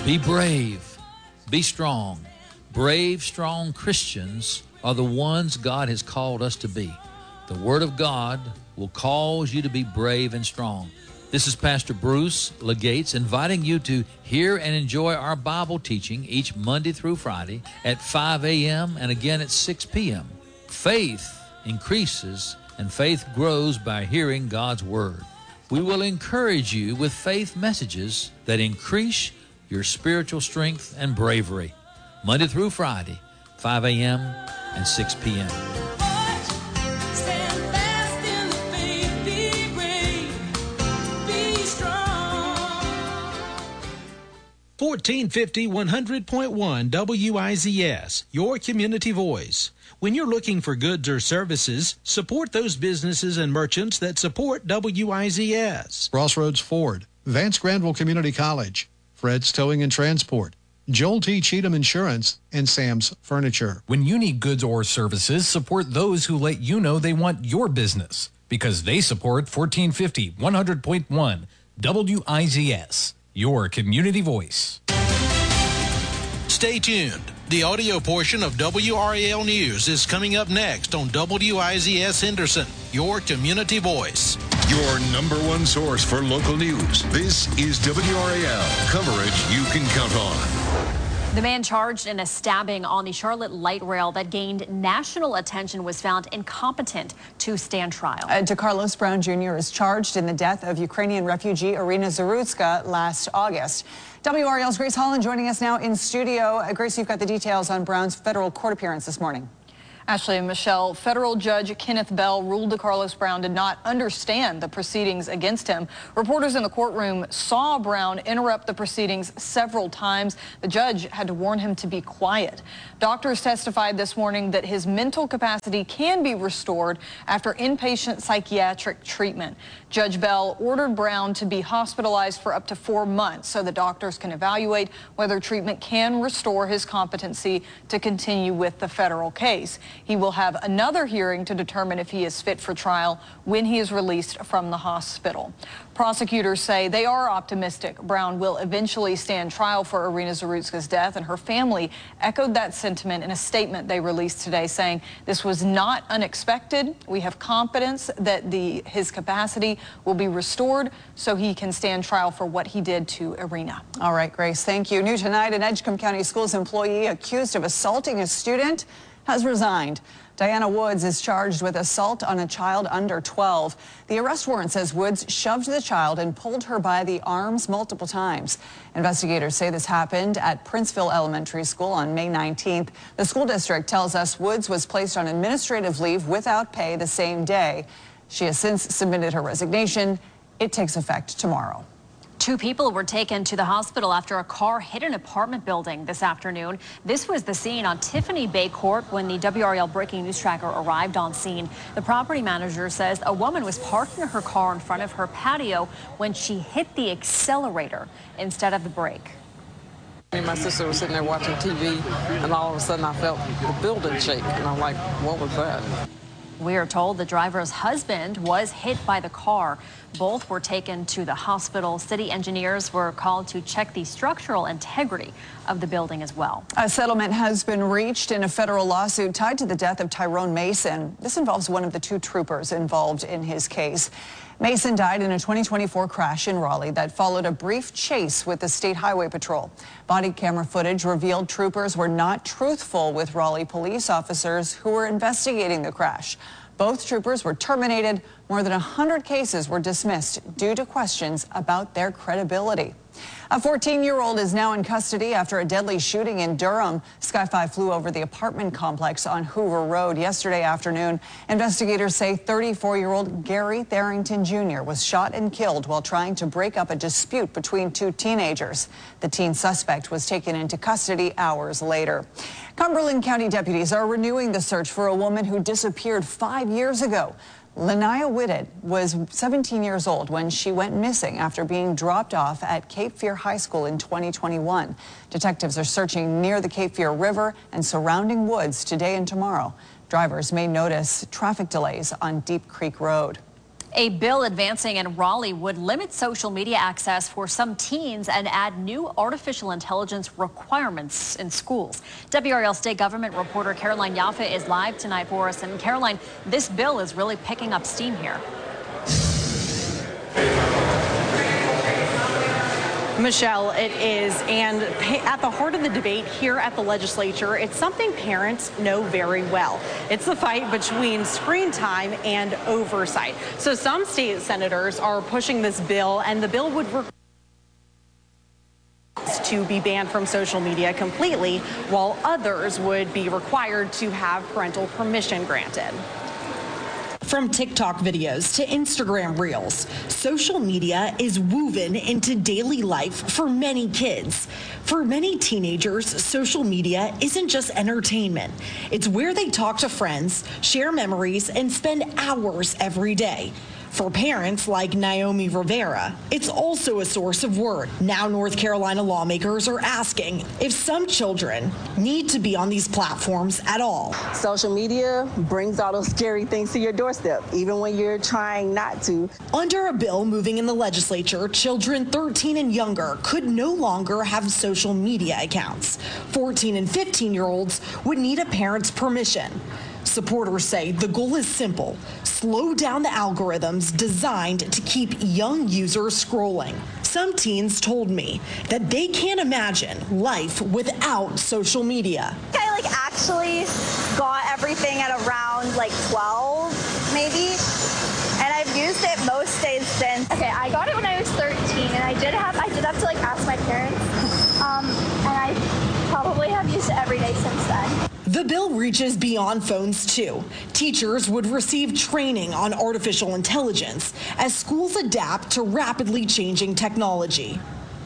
Be brave. Be strong. Brave, strong Christians are the ones God has called us to be. The Word of God will cause you to be brave and strong. This is Pastor Bruce Legates inviting you to hear and enjoy our Bible teaching each Monday through Friday at 5 a.m. and again at 6 p.m. Faith increases and faith grows by hearing God's Word. We will encourage you with faith messages that increase your spiritual strength and bravery. Monday through Friday, 5 a.m. and 6 p.m. 1450 100.1 WIZS, your community voice. When you're looking for goods or services, support those businesses and merchants that support WIZS. Crossroads Ford, Vance Granville Community College, Fred's Towing and Transport, Joel T. Cheatham Insurance, and Sam's Furniture. When you need goods or services, support those who let you know they want your business, because they support 1450 100.1 WIZS, your community voice. Stay tuned. The audio portion of WRAL News is coming up next on WIZS Henderson, your community voice. Your number one source for local news. This is WRAL, coverage you can count on. The man charged in a stabbing on the Charlotte light rail that gained national attention was found incompetent to stand trial. DeCarlos Brown Jr. is charged in the death of Ukrainian refugee Irina Zarutska last August. WRAL's Grace Holland joining us now in studio. Grace, you've got the details on Brown's federal court appearance this morning. Ashley and Michelle, federal judge Kenneth Bell ruled DeCarlos Brown did not understand the proceedings against him. Reporters in the courtroom saw Brown interrupt the proceedings several times. The judge had to warn him to be quiet. Doctors testified this morning that his mental capacity can be restored after inpatient psychiatric treatment. Judge Bell ordered Brown to be hospitalized for up to 4 months so the doctors can evaluate whether treatment can restore his competency to continue with the federal case. He will have another hearing to determine if he is fit for trial when he is released from the hospital. Prosecutors say they are optimistic Brown will eventually stand trial for Irina Zarutska's death, and her family echoed that sentiment in a statement they released today, saying this was not unexpected. We have confidence that his capacity will be restored so he can stand trial for what he did to Irina. All right, Grace, thank you. New tonight, an Edgecombe County Schools employee accused of assaulting a student has resigned. Diana Woods is charged with assault on a child under 12. The arrest warrant says Woods shoved the child and pulled her by the arms multiple times. Investigators say this happened at Princeville Elementary School on May 19th. The school district tells us Woods was placed on administrative leave without pay the same day. She has since submitted her resignation. It takes effect tomorrow. 2 people were taken to the hospital after a car hit an apartment building this afternoon. This was the scene on Tiffany Bay Court when the WRAL Breaking News Tracker arrived on scene. The property manager says a woman was parking her car in front of her patio when she hit the accelerator instead of the brake. Me and my sister was sitting there watching TV, and all of a sudden I felt the building shake, and I'm like, what was that? We are told the driver's husband was hit by the car. Both were taken to the hospital. City engineers were called to check the structural integrity of the building as well. A settlement has been reached in a federal lawsuit tied to the death of Tyrone Mason. This involves one of the 2 troopers involved in his case. Mason died in a 2024 crash in Raleigh that followed a brief chase with the State Highway Patrol. Body camera footage revealed troopers were not truthful with Raleigh police officers who were investigating the crash. Both troopers were terminated. More than 100 cases were dismissed due to questions about their credibility. A 14-year-old is now in custody after a deadly shooting in Durham. Sky 5 flew over the apartment complex on Hoover Road yesterday afternoon. Investigators say 34-year-old Gary Tharrington Jr. was shot and killed while trying to break up a dispute between 2 teenagers. The teen suspect was taken into custody hours later. Cumberland County deputies are renewing the search for a woman who disappeared 5 years ago. Lanaya Whitted was 17 years old when she went missing after being dropped off at Cape Fear High School in 2021. Detectives are searching near the Cape Fear River and surrounding woods today and tomorrow. Drivers may notice traffic delays on Deep Creek Road. A bill advancing in Raleigh would limit social media access for some teens and add new artificial intelligence requirements in schools. WRAL state government reporter Caroline Yaffe is live tonight for us. And Caroline, this bill is really picking up steam here. Michelle, it is, and at the heart of the debate here at the legislature, it's something parents know very well. It's the fight between screen time and oversight. So some state senators are pushing this bill, and the bill would require to be banned from social media completely, while others would be required to have parental permission granted. From TikTok videos to Instagram Reels, social media is woven into daily life for many kids. For many teenagers, social media isn't just entertainment. It's where they talk to friends, share memories, and spend hours every day. For parents like Naomi Rivera, it's also a source of worry. Now North Carolina lawmakers are asking if some children need to be on these platforms at all. Social media brings all those scary things to your doorstep, even when you're trying not to. Under a bill moving in the legislature, children 13 and younger could no longer have social media accounts. 14 and 15-year-olds would need a parent's permission. Supporters say the goal is simple: slow down the algorithms designed to keep young users scrolling. Some teens told me that they can't imagine life without social media. I actually got everything at around 12 maybe, and I've used it most days since. Okay, I got it when I was 13, and I did have to ask my parents, and I probably have used it every day since then. The bill reaches beyond phones, too. Teachers would receive training on artificial intelligence as schools adapt to rapidly changing technology.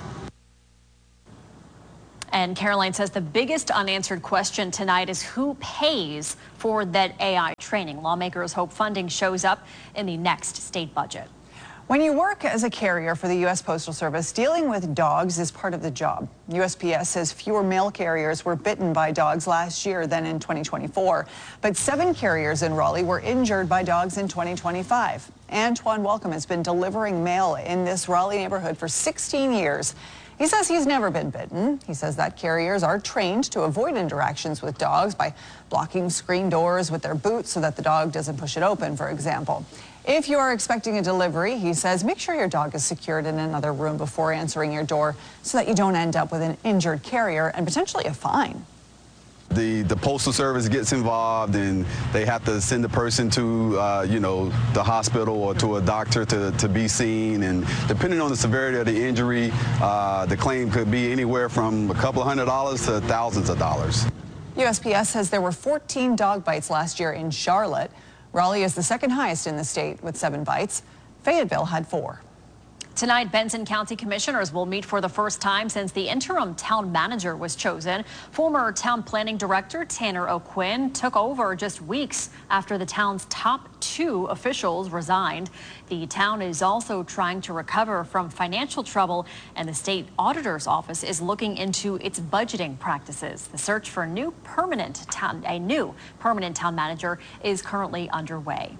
And Caroline says the biggest unanswered question tonight is who pays for that AI training. Lawmakers hope funding shows up in the next state budget. When you work as a carrier for the U.S. Postal Service, dealing with dogs is part of the job. USPS says fewer mail carriers were bitten by dogs last year than in 2024. But 7 carriers in Raleigh were injured by dogs in 2025. Antoine Welcome has been delivering mail in this Raleigh neighborhood for 16 years. He says he's never been bitten. He says that carriers are trained to avoid interactions with dogs by blocking screen doors with their boots so that the dog doesn't push it open, for example. If you are expecting a delivery, he says, make sure your dog is secured in another room before answering your door so that you don't end up with an injured carrier and potentially a fine. The Postal Service gets involved, and they have to send the person to, the hospital or to a doctor to be seen. And depending on the severity of the injury, the claim could be anywhere from a couple of $100s to thousands of dollars. USPS says there were 14 dog bites last year in Charlotte. Raleigh is the second highest in the state with 7 bites. Fayetteville had 4. Tonight, Benson County Commissioners will meet for the first time since the interim town manager was chosen. Former town planning director Tanner O'Quinn took over just weeks after the town's top 2 officials resigned. The town is also trying to recover from financial trouble, and the state auditor's office is looking into its budgeting practices. The search for a new permanent town manager is currently underway.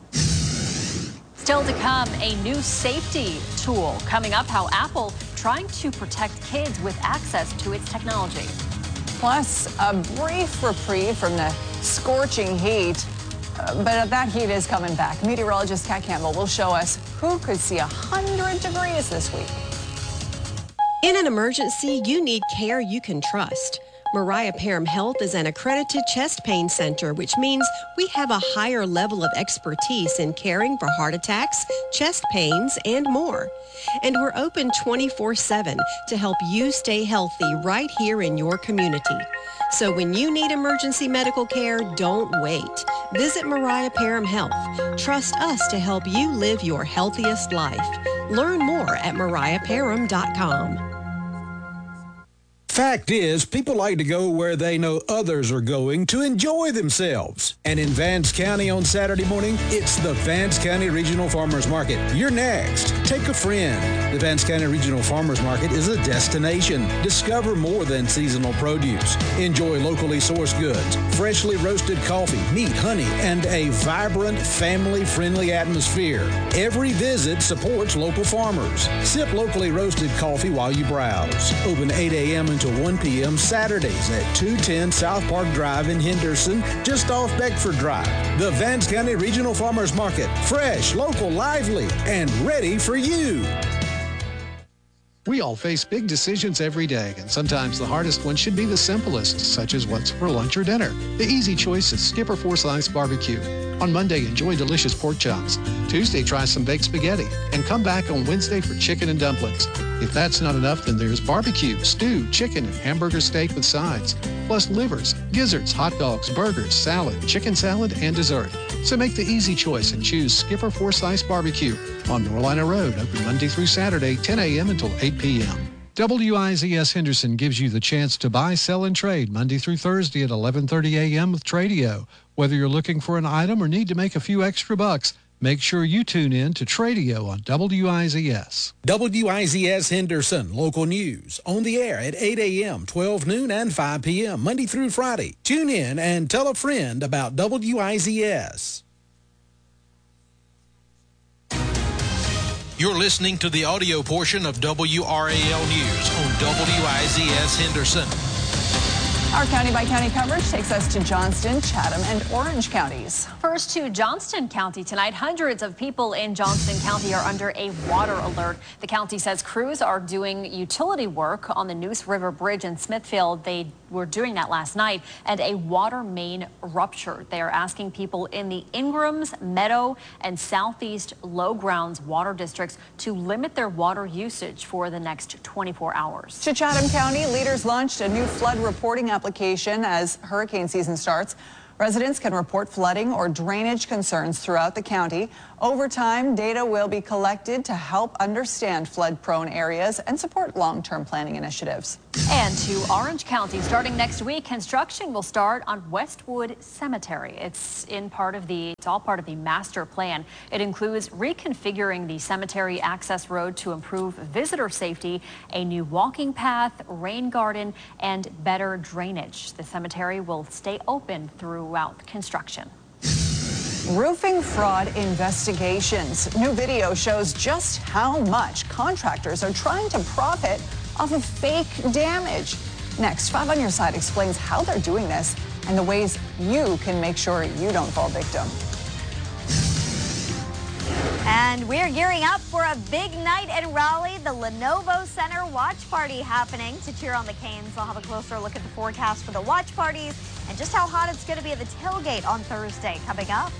Still to come, a new safety tool coming up, how Apple trying to protect kids with access to its technology. Plus, a brief reprieve from the scorching heat, but that heat is coming back. Meteorologist Kat Campbell will show us who could see 100 degrees this week. In an emergency, you need care you can trust. Mariah Parham Health is an accredited chest pain center, which means we have a higher level of expertise in caring for heart attacks, chest pains, and more. And we're open 24/7 to help you stay healthy right here in your community. So when you need emergency medical care, don't wait. Visit Mariah Parham Health. Trust us to help you live your healthiest life. Learn more at mariahparham.com. Fact is, people like to go where they know others are going to enjoy themselves. And in Vance County on Saturday morning, it's the Vance County Regional Farmers Market. You're next. Take a friend. The Vance County Regional Farmers Market is a destination. Discover more than seasonal produce. Enjoy locally sourced goods, freshly roasted coffee, meat, honey, and a vibrant, family-friendly atmosphere. Every visit supports local farmers. Sip locally roasted coffee while you browse. Open 8 a.m. until 1 p.m. Saturdays at 210 South Park Drive in Henderson, just off Beckford Drive. The Vance County Regional Farmers Market. Fresh, local, lively, and ready for you. We all face big decisions every day, and sometimes the hardest one should be the simplest, such as what's for lunch or dinner. The easy choice is Skipper 4-Slice Barbecue. On Monday, enjoy delicious pork chops. Tuesday, try some baked spaghetti. And come back on Wednesday for chicken and dumplings. If that's not enough, then there's barbecue, stew, chicken, and hamburger steak with sides. Plus livers, gizzards, hot dogs, burgers, salad, chicken salad, and dessert. So make the easy choice and choose Skipper 4-Slice Barbecue on Norlina Road, open Monday through Saturday, 10 a.m. until 8 p.m. WIZS Henderson gives you the chance to buy, sell, and trade Monday through Thursday at 11:30 a.m. with Tradio. Whether you're looking for an item or need to make a few extra bucks, make sure you tune in to Tradio on WIZS. WIZS Henderson, local news, on the air at 8 a.m., 12 noon, and 5 p.m., Monday through Friday. Tune in and tell a friend about WIZS. You're listening to the audio portion of WRAL News on WIZS Henderson. Our county-by-county coverage takes us to Johnston, Chatham, and Orange counties. First to Johnston County tonight. Hundreds of people in Johnston County are under a water alert. The county says crews are doing utility work on the Neuse River Bridge in Smithfield. They were doing that last night, and a water main ruptured. They are asking people in the Ingrams, Meadow, and Southeast Low Grounds water districts to limit their water usage for the next 24 hours. To Chatham County, leaders launched a new flood reporting application as hurricane season starts. Residents can report flooding or drainage concerns throughout the county. Over time, data will be collected to help understand flood-prone areas and support long-term planning initiatives. And to Orange County, starting next week, construction will start on Westwood Cemetery. It's all part of the master plan. It includes reconfiguring the cemetery access road to improve visitor safety, a new walking path, rain garden, and better drainage. The cemetery will stay open throughout construction. Roofing fraud investigations. New video shows just how much contractors are trying to profit off of fake damage. Next, 5 on Your Side explains how they're doing this and the ways you can make sure you don't fall victim. And we're gearing up for a big night in Raleigh, the Lenovo Center watch party happening to cheer on the Canes. I'll have a closer look at the forecast for the watch parties and just how hot it's going to be at the tailgate on Thursday coming up.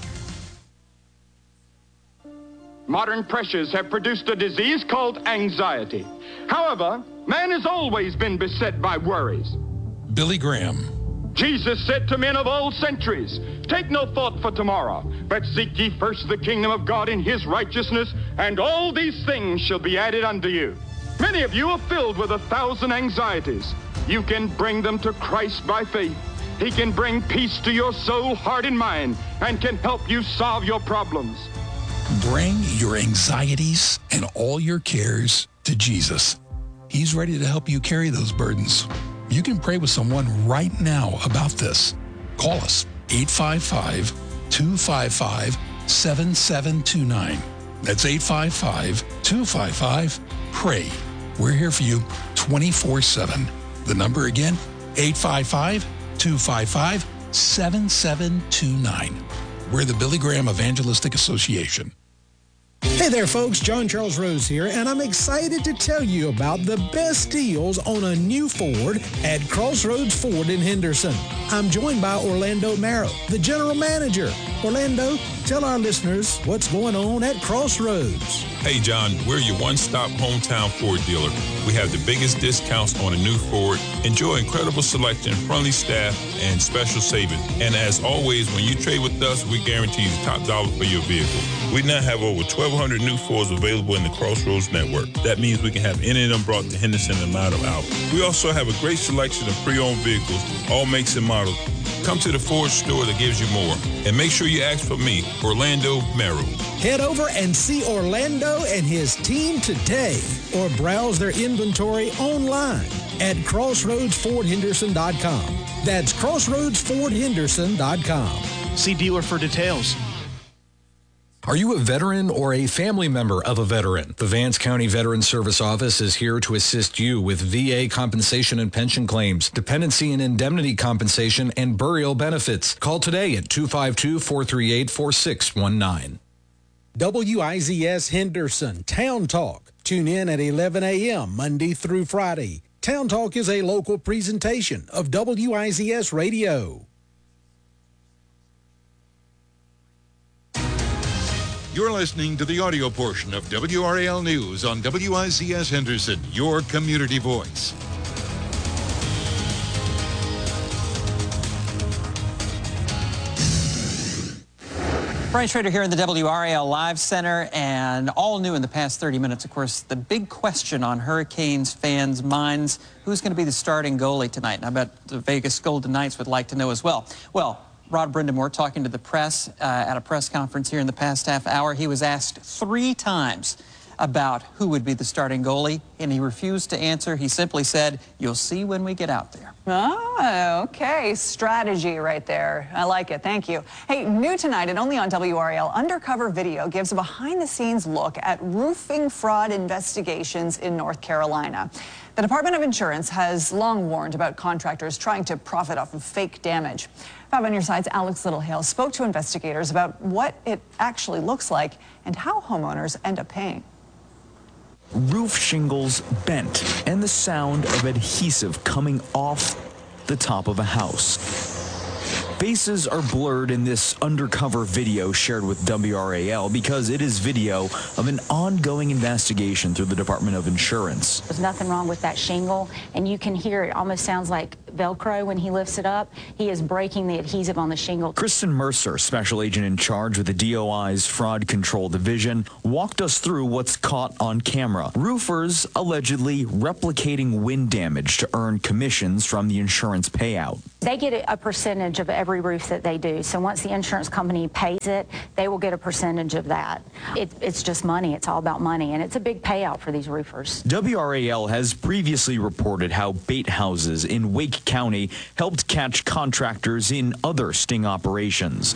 Modern pressures have produced a disease called anxiety. However, man has always been beset by worries. Billy Graham. Jesus said to men of all centuries, "Take no thought for tomorrow, but seek ye first the kingdom of God and his righteousness, and all these things shall be added unto you." Many of you are filled with 1,000 anxieties. You can bring them to Christ by faith. He can bring peace to your soul, heart, and mind, and can help you solve your problems. Bring your anxieties and all your cares to Jesus. He's ready to help you carry those burdens. You can pray with someone right now about this. Call us, 855-255-7729. That's 855-255-PRAY. We're here for you 24/7. The number again, 855-255-7729. We're the Billy Graham Evangelistic Association. Hey there, folks. John Charles Rose here, and I'm excited to tell you about the best deals on a new Ford at Crossroads Ford in Henderson. I'm joined by Orlando Marrow, the general manager. Orlando, tell our listeners what's going on at Crossroads. Hey, John, we're your one-stop hometown Ford dealer. We have the biggest discounts on a new Ford. Enjoy incredible selection, friendly staff, and special savings. And as always, when you trade with us, we guarantee the top dollar for your vehicle. We now have over 1,200 new Fords available in the Crossroads network. That means we can have any of them brought to Henderson in a matter of hours. We also have a great selection of pre-owned vehicles, all makes and models. Come to the Ford store that gives you more. And make sure you ask for me, Orlando Merrill. Head over and see Orlando and his team today, or browse their inventory online at crossroadsfordhenderson.com. That's crossroadsfordhenderson.com. See dealer for details. Are you a veteran or a family member of a veteran? The Vance County Veterans Service Office is here to assist you with VA compensation and pension claims, dependency and indemnity compensation, and burial benefits. Call today at 252-438-4619. WIZS Henderson Town Talk. Tune in at 11 a.m. Monday through Friday. Town Talk is a local presentation of WIZS Radio. You're listening to the audio portion of WRAL News on WIZS Henderson, your community voice. Brian Schrader here in the WRAL Live Center, and all new in the past 30 minutes, of course, the big question on Hurricanes fans' minds, who's going to be the starting goalie tonight? And I bet the Vegas Golden Knights would like to know as well. Well, Rod Brindamore talking to the press at a press conference here in the past half hour. He was asked 3 times about who would be the starting goalie, and he refused to answer. He simply said, "You'll see when we get out there." Oh, okay. Strategy right there. I like it. Thank you. Hey, new tonight and only on WRAL, Undercover Video gives a behind-the-scenes look at roofing fraud investigations in North Carolina. The Department of Insurance has long warned about contractors trying to profit off of fake damage. 5 on Your Side's Alex Littlehale spoke to investigators about what it actually looks like and how homeowners end up paying. Roof shingles bent and the sound of adhesive coming off the top of a house. Faces are blurred in this undercover video shared with WRAL because it is video of an ongoing investigation through the Department of Insurance. There's nothing wrong with that shingle, and you can hear it almost sounds like Velcro when he lifts it up. He is breaking the adhesive on the shingle. Kristen Mercer, special agent in charge with the DOI's Fraud Control Division, walked us through what's caught on camera. Roofers allegedly replicating wind damage to earn commissions from the insurance payout. They get a percentage of every roof that they do. So once the insurance company pays it, they will get a percentage of that. It's just money. It's all about money. And it's a big payout for these roofers. WRAL has previously reported how bait houses in Wake County helped catch contractors in other sting operations.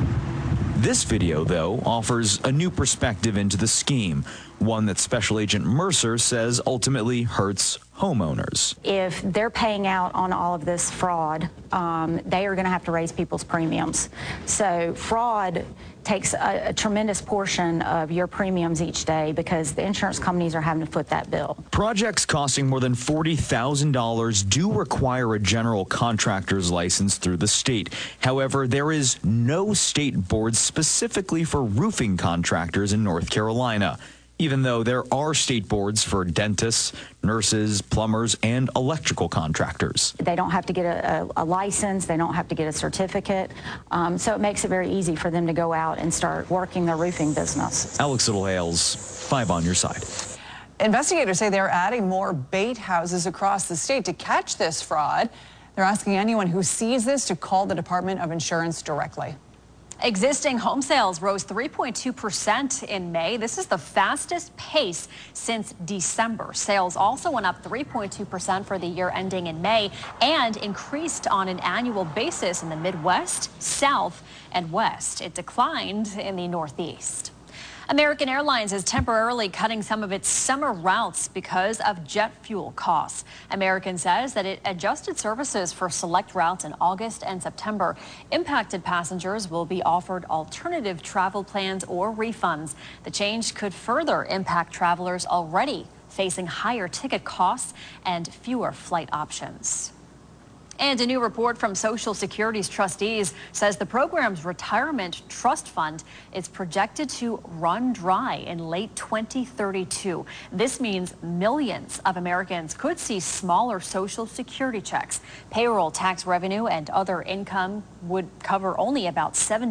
This video, though, offers a new perspective into the scheme, one that Special Agent Mercer says ultimately hurts homeowners. If they're paying out on all of this fraud, they are going to have to raise people's premiums. So fraud takes a tremendous portion of your premiums each day because the insurance companies are having to foot that bill. Projects costing more than $40,000 do require a general contractor's license through the state. However, there is no state board specifically for roofing contractors in North Carolina, even though there are state boards for dentists, nurses, plumbers, and electrical contractors. They don't have to get a license. They don't have to get a certificate. So it makes it very easy for them to go out and start working their roofing business. Alex Littlehale's 5 on Your Side. Investigators say they're adding more bait houses across the state to catch this fraud. They're asking anyone who sees this to call the Department of Insurance directly. Existing home sales rose 3.2% in May. This is the fastest pace since December. Sales also went up 3.2% for the year ending in May and increased on an annual basis in the Midwest, South, and West. It declined in the Northeast. American Airlines is temporarily cutting some of its summer routes because of jet fuel costs. American says that it adjusted services for select routes in August and September. Impacted passengers will be offered alternative travel plans or refunds. The change could further impact travelers already facing higher ticket costs and fewer flight options. And a new report from Social Security's trustees says the program's retirement trust fund is projected to run dry in late 2032. This means millions of Americans could see smaller Social Security checks. Payroll tax revenue and other income would cover only about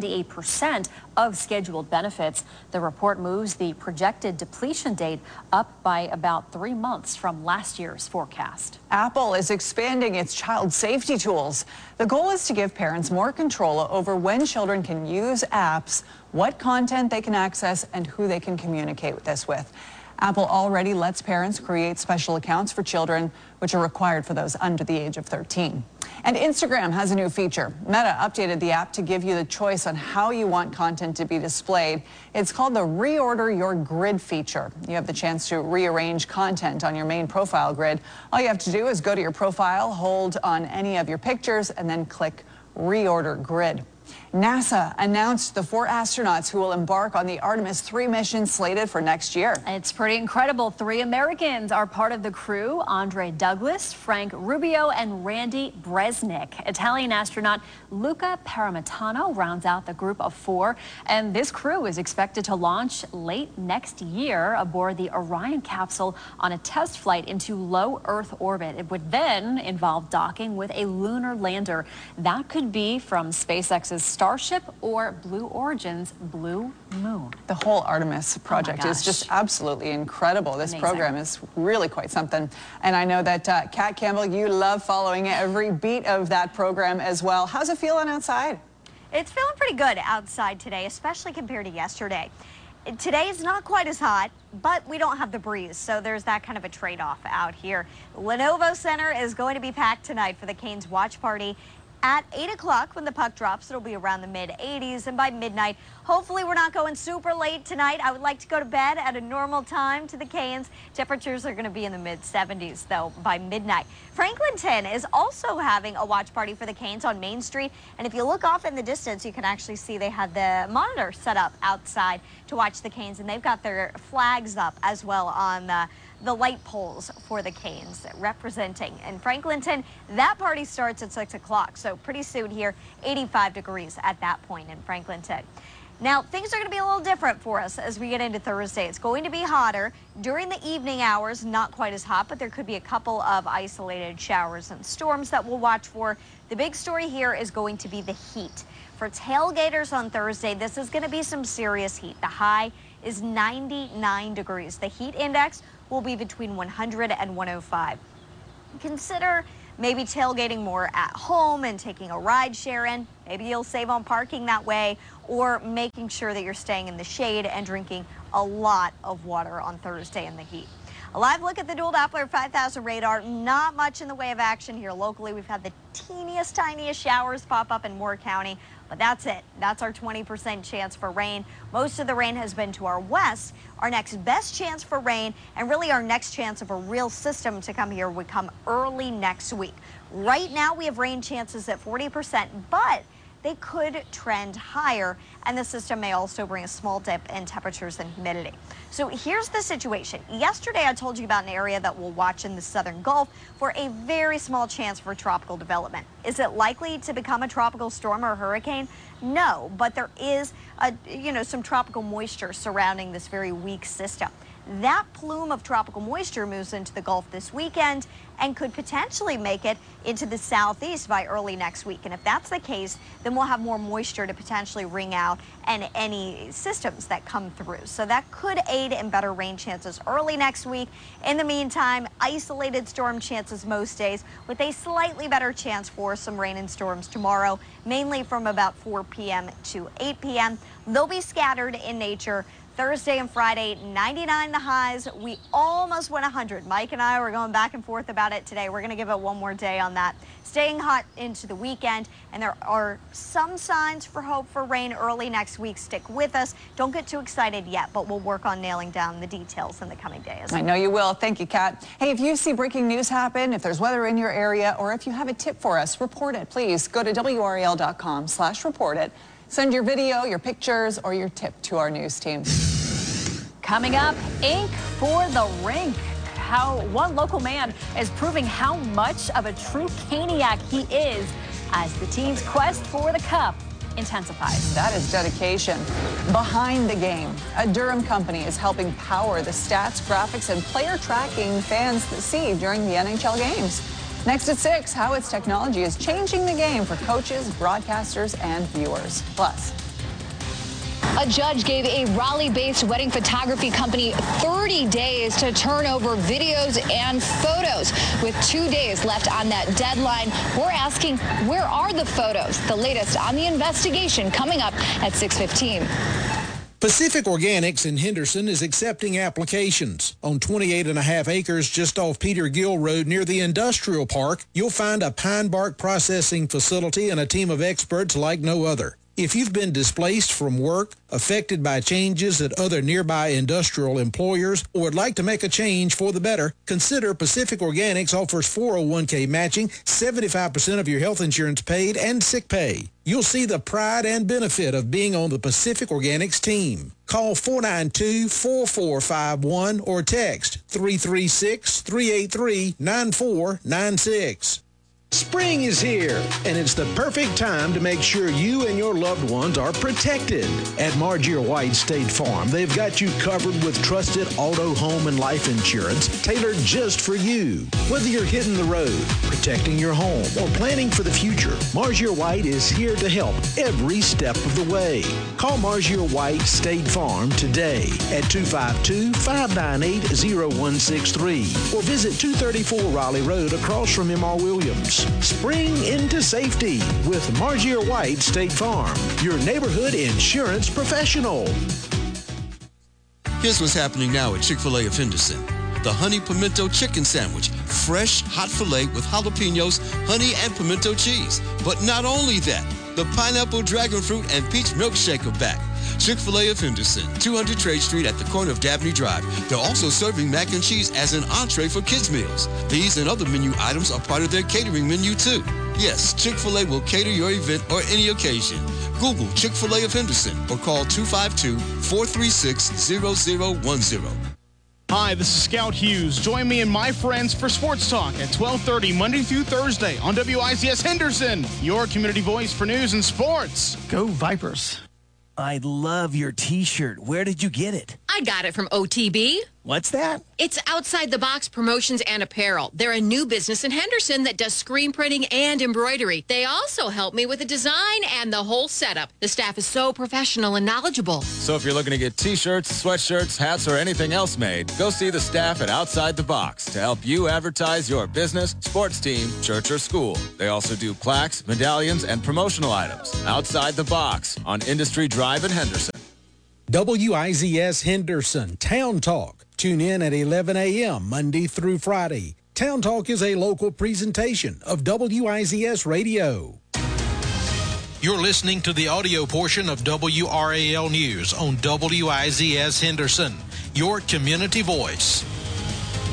78% of scheduled benefits. The report moves the projected depletion date up by about 3 months from last year's forecast. Apple is expanding its child safety tools. The goal is to give parents more control over when children can use apps, what content they can access, and who they can communicate this with. Apple already lets parents create special accounts for children, which are required for those under the age of 13. And Instagram has a new feature. Meta updated the app to give you the choice on how you want content to be displayed. It's called the Reorder Your Grid feature. You have the chance to rearrange content on your main profile grid. All you have to do is go to your profile, hold on any of your pictures, and then click Reorder Grid. NASA announced the 4 astronauts who will embark on the Artemis 3 mission slated for next year. It's pretty incredible. 3 Americans are part of the crew: Andre Douglas, Frank Rubio, and Randy Bresnik. Italian astronaut Luca Paramitano rounds out the group of 4. And this crew is expected to launch late next year aboard the Orion capsule on a test flight into low Earth orbit. It would then involve docking with a lunar lander. That could be from SpaceX's Starship or Blue Origin's Blue Moon. The whole Artemis project is just absolutely incredible. This program is really quite something. And I know that Kat Campbell, you love following every beat of that program as well. How's it feeling outside? It's feeling pretty good outside today, especially compared to yesterday. Today is not quite as hot, but we don't have the breeze, so there's that kind of a trade-off out here. Lenovo Center is going to be packed tonight for the Canes watch party. At 8 o'clock, when the puck drops, it'll be around the mid-80s, and by midnight, hopefully we're not going super late tonight. I would like to go to bed at a normal time to the Canes. Temperatures are going to be in the mid-70s, though, by midnight. Franklinton is also having a watch party for the Canes on Main Street, and if you look off in the distance, you can actually see they have the monitor set up outside to watch the Canes, and they've got their flags up as well on the light poles for the Canes representing. In Franklinton, that party starts at 6 o'clock, so pretty soon here, 85 degrees at that point in Franklinton. Now, things are going to be a little different for us as we get into Thursday. It's going to be hotter. During the evening hours, not quite as hot, but there could be a couple of isolated showers and storms that we'll watch for. The big story here is going to be the heat. For tailgaters on Thursday, this is going to be some serious heat. The high is 99 degrees. The heat index will be between 100 and 105. Consider maybe tailgating more at home and taking a ride share in. Maybe you'll save on parking that way, or making sure that you're staying in the shade and drinking a lot of water on Thursday in the heat. A live look at the dual Doppler 5000 radar. Not much in the way of action here locally. We've had the teeniest, tiniest showers pop up in Moore County, but that's it. That's our 20% chance for rain. Most of the rain has been to our west. Our next best chance for rain, and really our next chance of a real system to come here, would come early next week. Right now we have rain chances at 40%, but they could trend higher, and the system may also bring a small dip in temperatures and humidity. So here's the situation. Yesterday I told you about an area that we'll watch in the southern Gulf for a very small chance for tropical development. Is it likely to become a tropical storm or hurricane? No, but there is some tropical moisture surrounding this very weak system. That plume of tropical moisture moves into the Gulf this weekend and could potentially make it into the southeast by early next week. And if that's the case, then we'll have more moisture to potentially wring out and any systems that come through. So that could aid in better rain chances early next week. In the meantime, isolated storm chances most days, with a slightly better chance for some rain and storms tomorrow, mainly from about 4 p.m. to 8 p.m. They'll be scattered in nature. Thursday and Friday, 99 the highs. We almost went 100. Mike and I were going back and forth about it today. We're going to give it one more day on that. Staying hot into the weekend, and there are some signs for hope for rain early next week. Stick with us. Don't get too excited yet, but we'll work on nailing down the details in the coming days. I know you will. Thank you, Kat. Hey, if you see breaking news happen, if there's weather in your area, or if you have a tip for us, report it. Please go to WRAL.com/report it. Send your video, your pictures, or your tip to our news team. Coming up, ink for the rink. how one local man is proving how much of a true Caniac he is as the team's quest for the cup intensifies. That is dedication. Behind the game, a Durham company is helping power the stats, graphics, and player tracking fans see during the NHL games. Next at 6, how its technology is changing the game for coaches, broadcasters, and viewers. Plus, a judge gave a Raleigh-based wedding photography company 30 days to turn over videos and photos. With 2 days left on that deadline, we're asking, where are the photos? The latest on the investigation coming up at 6:15. Pacific Organics in Henderson is accepting applications. On 28.5 acres just off Peter Gill Road near the industrial park, you'll find a pine bark processing facility and a team of experts like no other. If you've been displaced from work, affected by changes at other nearby industrial employers, or would like to make a change for the better, consider Pacific Organics offers 401k matching, 75% of your health insurance paid, and sick pay. You'll see the pride and benefit of being on the Pacific Organics team. Call 492-4451 or text 336-383-9496. Spring is here, and it's the perfect time to make sure you and your loved ones are protected. At Margier White State Farm, they've got you covered with trusted auto, home, and life insurance tailored just for you. Whether you're hitting the road, protecting your home, or planning for the future, Margier White is here to help every step of the way. Call Margier White State Farm today at 252-598-0163 or visit 234 Raleigh Road across from M.R. Williams. Spring into safety with Margier White State Farm, your neighborhood insurance professional. Here's what's happening now at Chick-fil-A of Henderson. The Honey Pimento Chicken Sandwich. Fresh, hot filet with jalapenos, honey, and pimento cheese. But not only that, the pineapple, dragon fruit, and peach milkshake are back. Chick-fil-A of Henderson, 200 Trade Street at the corner of Dabney Drive. They're also serving mac and cheese as an entree for kids' meals. These and other menu items are part of their catering menu, too. Yes, Chick-fil-A will cater your event or any occasion. Google Chick-fil-A of Henderson or call 252-436-0010. Hi, this is Scout Hughes. Join me and my friends for Sports Talk at 12:30 Monday through Thursday on WICS Henderson, your community voice for news and sports. Go Vipers. I love your t-shirt. Where did you get it? I got it from OTB. What's that? It's Outside the Box Promotions and Apparel. They're a new business in Henderson that does screen printing and embroidery. They also help me with the design and the whole setup. The staff is so professional and knowledgeable. So if you're looking to get t-shirts, sweatshirts, hats, or anything else made, go see the staff at Outside the Box to help you advertise your business, sports team, church, or school. They also do plaques, medallions, and promotional items. Outside the Box on Industry Drive in Henderson. WIZS Henderson Town Talk. Tune in at 11 a.m. Monday through Friday. Town Talk is a local presentation of WIZS Radio. You're listening to the audio portion of WRAL News on WIZS Henderson, your community voice.